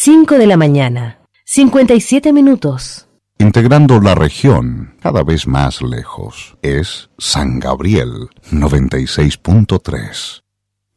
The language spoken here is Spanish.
5 de la mañana, 57 minutos. Integrando la región cada vez más lejos, es San Gabriel 96.3.